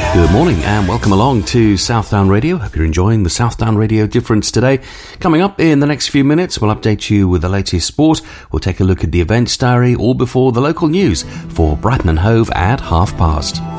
Good morning and welcome along to Southdown Radio. Hope you're enjoying the Southdown Radio Difference today. Coming up in the next few minutes, we'll update you with the latest sport. We'll take a look at the events diary, all before the local news for Brighton and Hove at past.